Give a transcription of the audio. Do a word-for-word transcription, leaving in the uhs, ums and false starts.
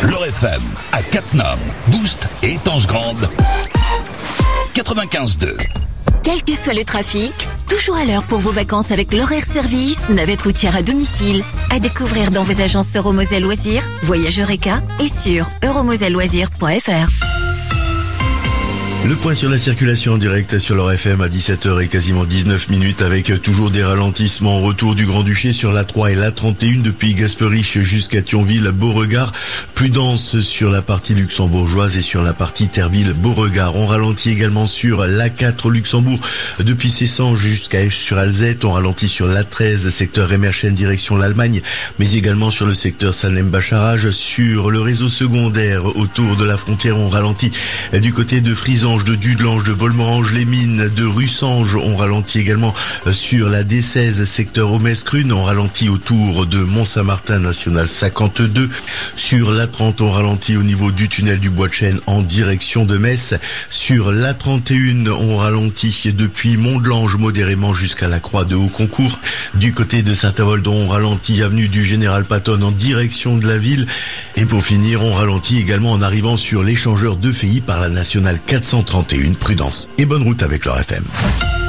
L'Or F M à Cattenom, Boost et Tange-Grande. quatre-vingt-quinze deux. Quel que soit le trafic, toujours à l'heure pour vos vacances avec l'horaire service, navette routière à domicile. À découvrir dans vos agences Euromoselle Loisirs, Voyage Eureka et sur euromoselle loisirs point f r. Le point sur la circulation en direct sur l'Or F M à dix-sept heures et quasiment dix-neuf minutes avec toujours des ralentissements au retour du Grand-Duché sur l'A trois et l'A trente et un depuis Gasperich jusqu'à Thionville, Beauregard. Plus dense sur la partie luxembourgeoise et sur la partie Terville-Beauregard. On ralentit également sur l'A quatre Luxembourg depuis Cessanges jusqu'à Esch sur Alzette. On ralentit sur l'A treize secteur Emerchen direction l'Allemagne, mais également sur le secteur Salem-Bacharach. Sur le réseau secondaire autour de la frontière, on ralentit du côté de Frisange, de Dudelange, de Volmerange-les-Mines, de Russange. On ralentit également sur la D seize secteur Omescrune. On ralentit autour de Mont-Saint-Martin national cinquante-deux. Sur l'A trente, on ralentit au niveau du tunnel du Bois de Chêne en direction de Metz. Sur l'A trente et un, on ralentit depuis Mont-de-Lange modérément jusqu'à la Croix de Haut-Concours. Du côté de Saint-Avold, on ralentit avenue du Général Patton en direction de la ville. Et pour finir, on ralentit également en arrivant sur l'échangeur de Feilly par la nationale quatre cent trente et un. Prudence et bonne route avec l'Or F M.